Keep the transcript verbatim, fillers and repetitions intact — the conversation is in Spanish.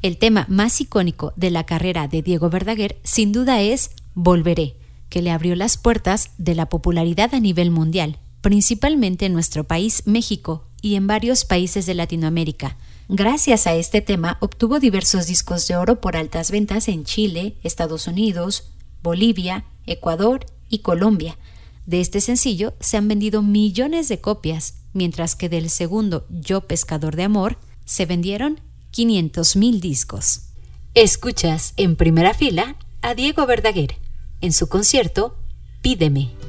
El tema más icónico de la carrera de Diego Verdaguer sin duda es Volveré, que le abrió las puertas de la popularidad a nivel mundial, principalmente en nuestro país, México, y en varios países de Latinoamérica. Gracias a este tema obtuvo diversos discos de oro por altas ventas en Chile, Estados Unidos, Bolivia, Ecuador y Colombia. De este sencillo se han vendido millones de copias, mientras que del segundo Yo Pescador de Amor se vendieron quinientos mil discos. Escuchas en primera fila a Diego Verdaguer en su concierto Pídeme.